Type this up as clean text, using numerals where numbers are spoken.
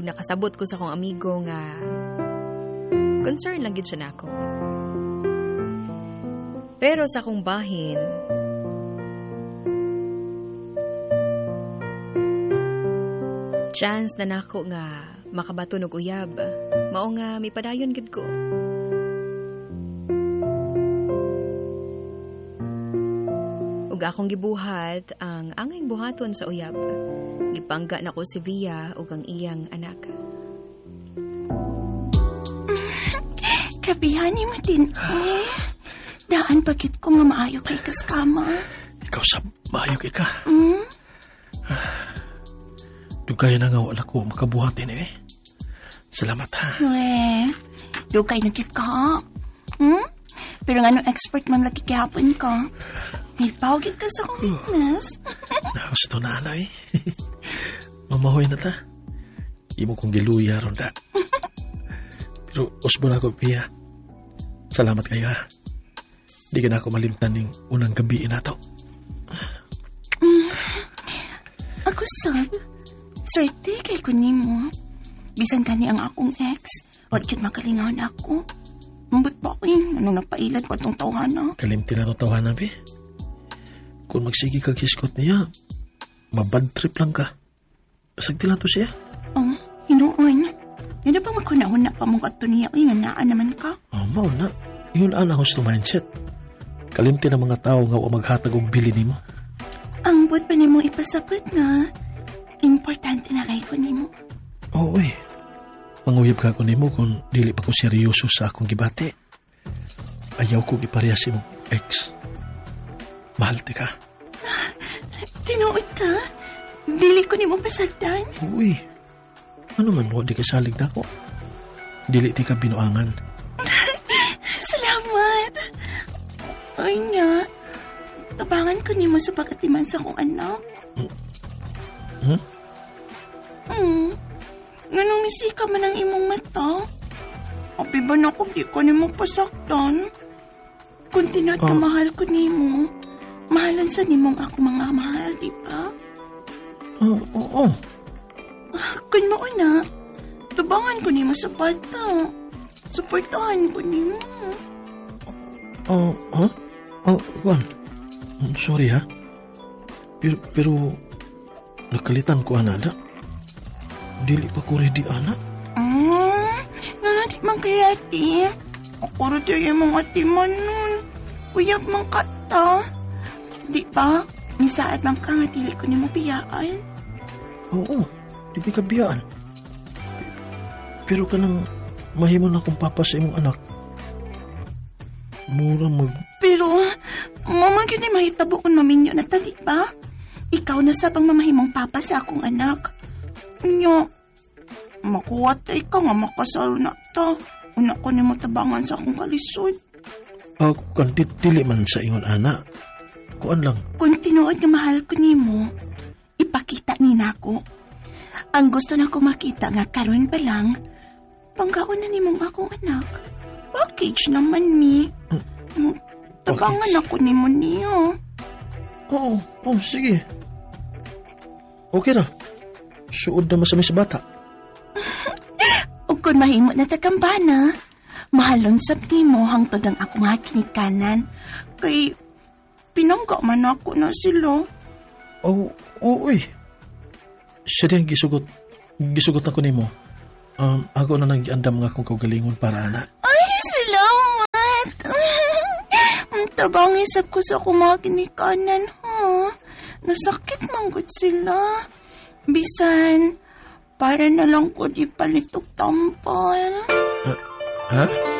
nakasabot ko sa akong amigo nga concern lang gid siya nako. Pero sa akong bahin, chance na nako nga makabaton og uyab, mao nga mipadayon gid ko. Ug akong gibuhat ang angay buhaton sa uyab. Gipangga nako si Via ug ang iyang anak. Grabihan mo din. Daan pagit ko nga maayo kay kaskama. Ikaw sa maayo kay ka. Dugay na nga wala ko makabuhatin eh. Salamat ha. Dugay na kit ka. Pero nga nung expert man lagi kihapon ka. Nipawagit ka sa akong fitness. Gusto na anay. Mamahoy na ta. Di mo kong giluya ron da. Pero usbo na ko, Pia. Salamat kayo ha. Di ka na ako malimtan ng unang gabi na to. Ako sab, swerte kay kunin mo. Bisan kani ang akong ex, wag yun makalingawan ako. Mambot pa ko yun, anong nagpailad pa itong tawhana. Kalimti na itong tawhana, Pi. Kung magsigi kag hiskot niya, mabad trip lang ka. Basag lang to siya. Hinuon. Yan ba magkunahon na pa mong kato niya, nga naan naman ka? Mao na. Yun ang gusto mindset. Kalimti na mga tao nga maghatag og bili nimo. Ang buot pa nimo ipasapot na importante na kay ko nimo. Oo eh. Manguyab ka ko nimo kung dili pa ko seryoso sa akong gibate. Ayaw ko iparehas imong ex. Mahal ti ka. Tinuod ka? Dili ko nimo pasagdan? Uy. Ano man mo di ka salig na ko? Dili ti ka binuangan. Salamat. Ay nga. Tabangan ko nimo sa pagkatiman sa kong anak. Nganong misika man ang imong mata? Api ba na ko di ko nimo pasaktan? Kung tina't mahal ko nimo, mahalan sa nimong ako mga mahal, di ba? Oo. Kung mauna, tabangan ko nimo sa bata. Suportahan ko nimo. Juan. Sorry ha. Pero nakalitan ko anada. Dili pa ko ready anak. Nga di man ready. Ako ready yung mga timan nun. Uyab man kata. Di ba? Misaad man ka nga dili ko ni mo biyaan. Oo. Dili ka biyaan. Pero ka nang mahimo na kong papa sa imong anak. Mura Pero, mama yun ay mahitabo kung maminyo na ta, di ba? Ikaw na sa pang mamahimong papa sa akong anak. Nyo, makuwat ka nga makasal na ta. Una ko ni mo tabangan sa akong kalisod. Kung dili man sa ingon anak. Kuan lang. Kung tinuod nga mahal ko ni mo, ipakita ni nako. Ang gusto na ko makita nga karon pa lang, panggaon na ni mong akong anak. Package naman, mi. Tabangan ako ni mo niyo. Oo, sige. Okay na. Suod na masami sa bata. O kung mahimo na takambana, mahalon sa mo hangtod ang ako mga kinikanan. Kay pinangga man ako na sila. Uy. Siya din gisugot ako ni mo. Ako na nag-iandam nga akong kaugalingon para anak. Ay, salamat. Tabang isap ko sa mga kinikanan, ha? Nasakit manggod sila. Bisan, para na lang ko di palitok tampal. Ha?